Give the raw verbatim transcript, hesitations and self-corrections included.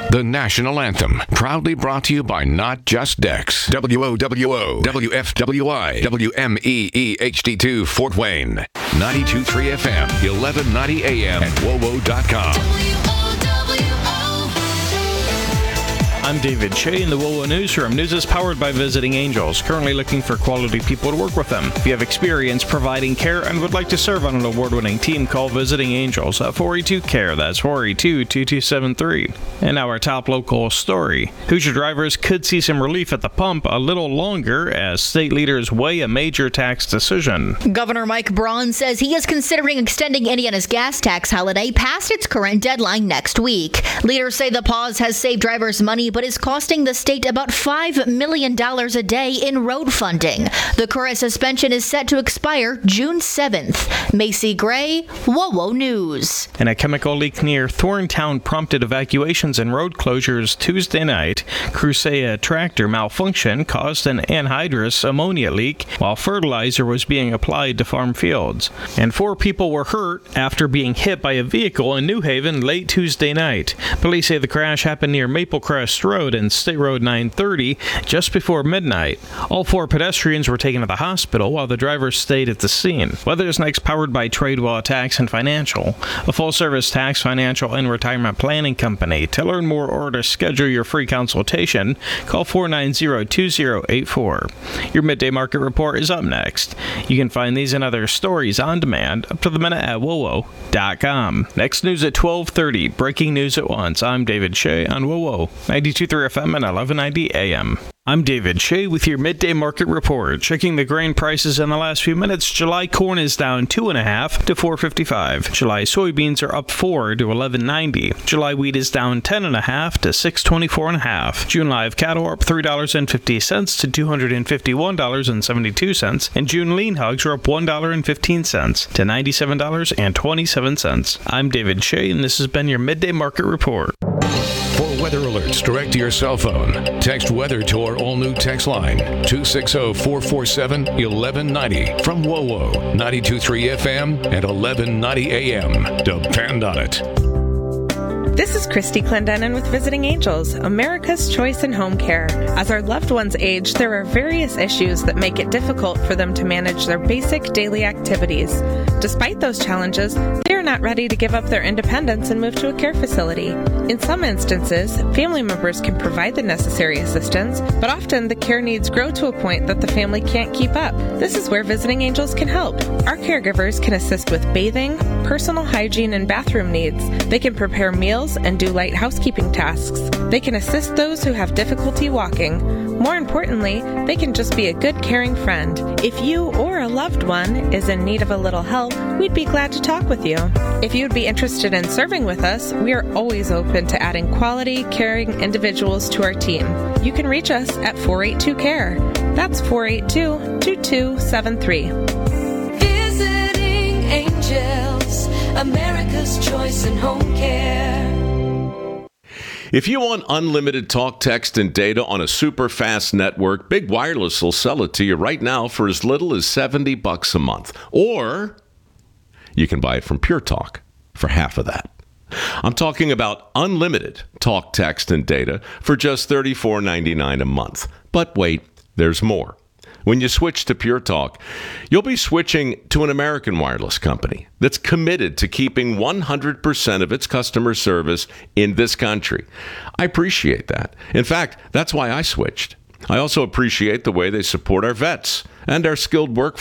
The national anthem, proudly brought to you by Not Just Dex. W O W O, W F W I, W M E E H D two, Fort Wayne. ninety-two point three F M, eleven ninety A M, and W O W O dot com. I'm David Shea in the W O W O Newsroom. News is powered by Visiting Angels, currently looking for quality people to work with them. If you have experience providing care and would like to serve on an award-winning team, call Visiting Angels at four eight two, C A R E. That's four eight two, two two seven three. And now our top local story. Hoosier drivers could see some relief at the pump a little longer as state leaders weigh a major tax decision. Governor Mike Braun says he is considering extending Indiana's gas tax holiday past its current deadline next week. Leaders say the pause has saved drivers money, but is costing the state about five million dollars a day in road funding. The current suspension is set to expire June seventh. Macy Gray, W O W O News. And a chemical leak near Thorntown prompted evacuations and road closures Tuesday night. Crusea tractor malfunction caused an anhydrous ammonia leak while fertilizer was being applied to farm fields. And four people were hurt after being hit by a vehicle in New Haven late Tuesday night. Police say the crash happened near Maple Crest Road and State Road nine thirty just before midnight. All four pedestrians were taken to the hospital while the driver stayed at the scene. Weather's Next powered by Tradewell Tax and Financial, a full-service tax, financial, and retirement planning company. To learn more or to schedule your free consultation, call four nine zero, two zero eight four. Your Midday Market Report is up next. You can find these and other stories on demand up to the minute at W O W O dot com. Next news at twelve thirty. Breaking news at once. I'm David Shea on W O W O ninety-two point three F M and eleven ninety A M. I'm David Shea with your Midday Market Report. Checking the grain prices in the last few minutes, July corn is down two and a half to four fifty-five. July soybeans are up four to eleven ninety. July wheat is down ten and a half to six twenty-four and a half. June live cattle are up three dollars and fifty cents to two hundred fifty-one dollars and seventy-two cents, and June lean hogs are up one dollar and fifteen cents to ninety-seven dollars and twenty-seven cents. I'm David Shea, and this has been your Midday Market Report. For weather alerts direct to your cell phone, text weather to our all-new text line, two six zero, four four seven, one one nine zero from W O W O, ninety-two point three F M and eleven ninety A M. Depend on it. This is Christy Clendenin with Visiting Angels, America's choice in home care. As our loved ones age, there are various issues that make it difficult for them to manage their basic daily activities. Despite those challenges, they are not ready to give up their independence and move to a care facility. In some instances, family members can provide the necessary assistance, but often the care needs grow to a point that the family can't keep up. This is where Visiting Angels can help. Our caregivers can assist with bathing, personal hygiene, and bathroom needs. They can prepare meals and do light housekeeping tasks. They can assist those who have difficulty walking. More importantly, they can just be a good, caring friend. If you or a loved one is in need of a little help, we'd be glad to talk with you. If you'd be interested in serving with us, we are always open to adding quality, caring individuals to our team. You can reach us at four eight two, C A R E. That's four eight two, two two seven three. Visiting Angels, America's choice in home care. If you want unlimited talk, text, and data on a super fast network, Big Wireless will sell it to you right now for as little as seventy bucks a month. Or you can buy it from Pure Talk for half of that. I'm talking about unlimited talk, text, and data for just thirty-four ninety-nine a month. But wait, there's more. When you switch to Pure Talk, you'll be switching to an American wireless company that's committed to keeping one hundred percent of its customer service in this country. I appreciate that. In fact, that's why I switched. I also appreciate the way they support our vets and our skilled workforce.